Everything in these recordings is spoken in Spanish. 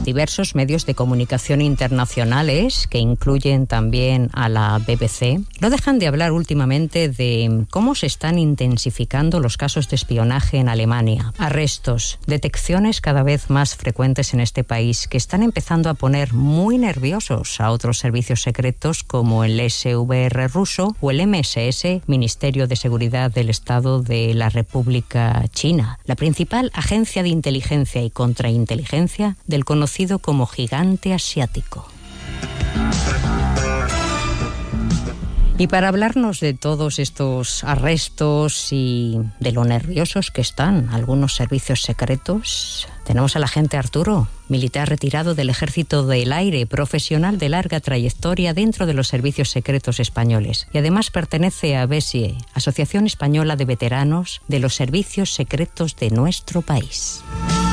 Diversos medios de comunicación internacionales, que incluyen también a la BBC, no dejan de hablar últimamente de cómo se están intensificando los casos de espionaje en Alemania. Arrestos, detecciones cada vez más frecuentes en este país que están empezando a poner muy nerviosos a otros servicios secretos como el SVR ruso o el MSS, Ministerio de Seguridad del Estado de la República China, la principal agencia de inteligencia y contrainteligencia del conocido como gigante asiático. Y para hablarnos de todos estos arrestos y de lo nerviosos que están algunos servicios secretos, tenemos al agente Arturo, militar retirado del Ejército del Aire, profesional de larga trayectoria dentro de los servicios secretos españoles. Y además pertenece a ABSIE, Asociación Española de Veteranos de los Servicios Secretos de nuestro país.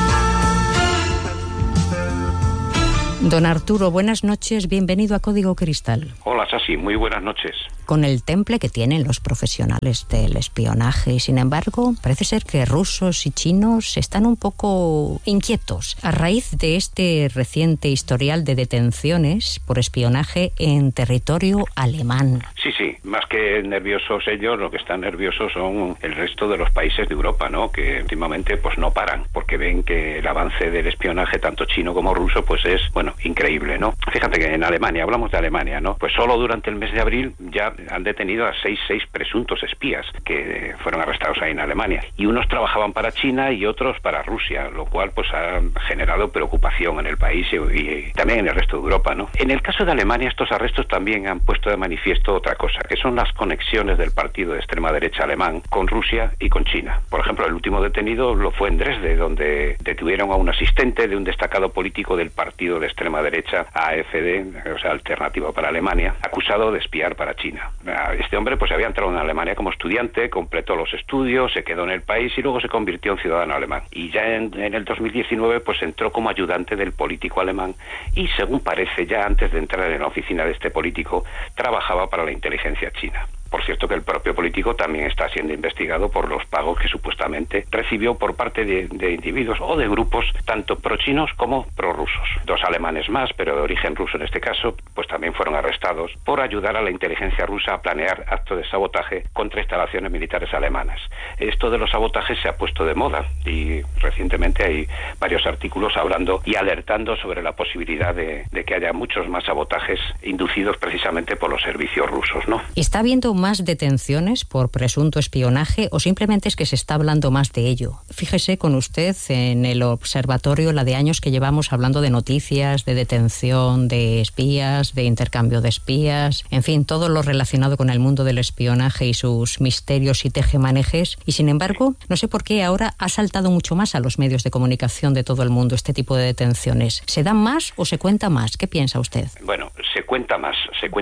Don Arturo, buenas noches, bienvenido a Código Cristal. Hola, Sasi, muy buenas noches. Con el temple que tienen los profesionales del espionaje, sin embargo, parece ser que rusos y chinos están un poco inquietos a raíz de este reciente historial de detenciones por espionaje en territorio alemán. Sí, más que nerviosos ellos, lo que están nerviosos son el resto de los países de Europa, ¿no? Que últimamente pues no paran, porque ven que el avance del espionaje, tanto chino como ruso, pues es, increíble, ¿no? Fíjate que en Alemania, hablamos de Alemania, ¿no? Pues solo durante el mes de abril ya han detenido a seis presuntos espías que fueron arrestados ahí en Alemania. Y unos trabajaban para China y otros para Rusia, lo cual pues ha generado preocupación en el país y también en el resto de Europa, ¿no? En el caso de Alemania, estos arrestos también han puesto de manifiesto otra cosa, que son las conexiones del partido de extrema derecha alemán con Rusia y con China. Por ejemplo, el último detenido lo fue en Dresde, donde detuvieron a un asistente de un destacado político del partido de extrema derecha AfD, o sea, Alternativa para Alemania, acusado de espiar para China. Este hombre pues había entrado en Alemania como estudiante, completó los estudios, se quedó en el país y luego se convirtió en ciudadano alemán. Y ya en el 2019 pues entró como ayudante del político alemán y, según parece, ya antes de entrar en la oficina de este político, trabajaba para la inteligencia china. Por cierto que el propio político también está siendo investigado por los pagos que supuestamente recibió por parte de individuos o de grupos tanto pro-chinos como pro-rusos. 2 alemanes más, pero de origen ruso en este caso, pues también fueron arrestados por ayudar a la inteligencia rusa a planear actos de sabotaje contra instalaciones militares alemanas. Esto de los sabotajes se ha puesto de moda y recientemente hay varios artículos hablando y alertando sobre la posibilidad de que haya muchos más sabotajes inducidos precisamente por los servicios rusos, ¿no? ¿Está habiendo más detenciones por presunto espionaje o simplemente es que se está hablando más de ello? Fíjese con usted en el observatorio la de años que llevamos hablando de noticias, de detención de espías, de intercambio de espías, en fin, todo lo relacionado con el mundo del espionaje y sus misterios y tejemanejes, y sin embargo, no sé por qué ahora ha saltado mucho más a los medios de comunicación de todo el mundo este tipo de detenciones. ¿Se dan más o se cuenta más? ¿Qué piensa usted? Bueno, se cuenta más,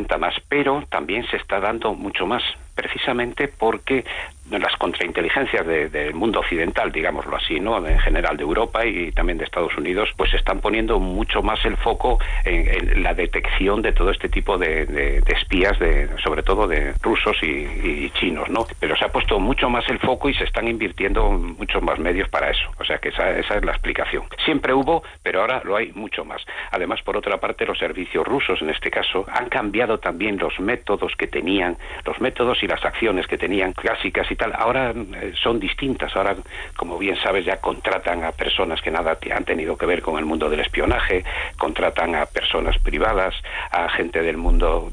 pero también se está dando mucho más, precisamente porque las contrainteligencias del mundo occidental, digámoslo así, ¿no? En general de Europa y también de Estados Unidos, pues están poniendo mucho más el foco en la detección de todo este tipo de espías, sobre todo de rusos y chinos, ¿no? Pero se ha puesto mucho más el foco y se están invirtiendo muchos más medios para eso. O sea que esa es la explicación. Siempre hubo, pero ahora lo hay mucho más. Además, por otra parte, los servicios rusos, en este caso, han cambiado también los métodos que tenían, los métodos y las acciones que tenían clásicas y tal. Ahora son distintas. Ahora, como bien sabes, ya contratan a personas que nada han tenido que ver con el mundo del espionaje, contratan a personas privadas, a gente del mundo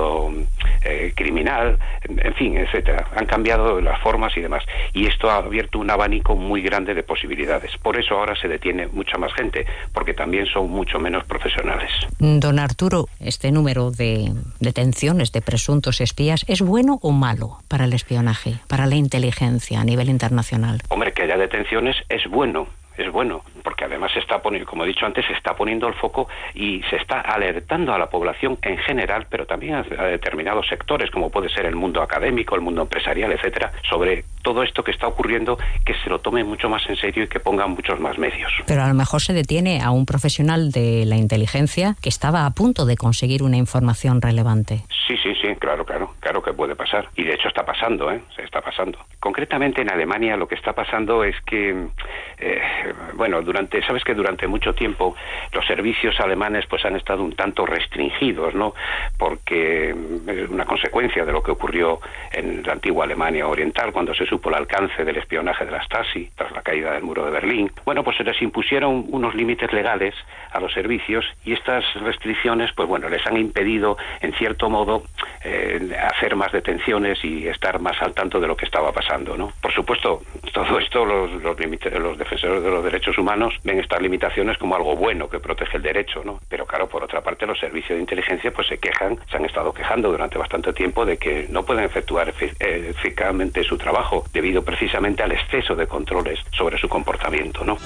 criminal, en fin, etcétera. Han cambiado las formas y demás. Y esto ha abierto un abanico muy grande de posibilidades. Por eso ahora se detiene mucha más gente, porque también son mucho menos profesionales. Don Arturo, ¿este número de detenciones de presuntos espías es bueno o malo para el espionaje, para la inteligencia a nivel internacional? Hombre, que haya detenciones es bueno, porque además se está poniendo, como he dicho antes, se está poniendo el foco y se está alertando a la población en general, pero también a determinados sectores, como puede ser el mundo académico, el mundo empresarial, etcétera, sobre todo esto que está ocurriendo, que se lo tome mucho más en serio y que pongan muchos más medios. Pero a lo mejor se detiene a un profesional de la inteligencia que estaba a punto de conseguir una información relevante. Sí, claro que puede pasar. Y de hecho está pasando, se está pasando. Concretamente en Alemania lo que está pasando es que, sabes que durante mucho tiempo los servicios alemanes pues han estado un tanto restringidos, ¿no? Porque es una consecuencia de lo que ocurrió en la antigua Alemania Oriental cuando se supo el alcance del espionaje de la Stasi tras la caída del muro de Berlín. Bueno, pues se les impusieron unos límites legales a los servicios y estas restricciones, pues bueno, les han impedido en cierto modo hacer más detenciones y estar más al tanto de lo que estaba pasando, ¿no? Por supuesto, todo esto los defensores de los derechos humanos ven estas limitaciones como algo bueno que protege el derecho, ¿no? Pero claro, por otra parte, los servicios de inteligencia pues se han estado quejando durante bastante tiempo de que no pueden efectuar eficazmente su trabajo debido precisamente al exceso de controles sobre su comportamiento, ¿no?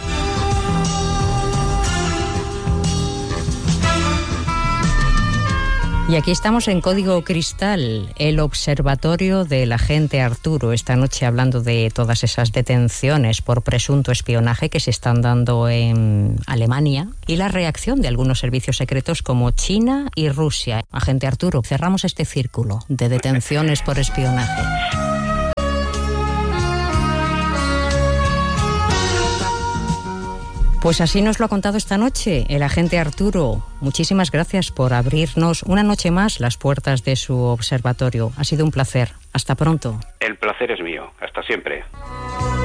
Y aquí estamos en Código Cristal, el observatorio del agente Arturo, esta noche hablando de todas esas detenciones por presunto espionaje que se están dando en Alemania y la reacción de algunos servicios secretos como China y Rusia. Agente Arturo, cerramos este círculo de detenciones por espionaje. Pues así nos lo ha contado esta noche el agente Arturo. Muchísimas gracias por abrirnos una noche más las puertas de su observatorio. Ha sido un placer. Hasta pronto. El placer es mío. Hasta siempre.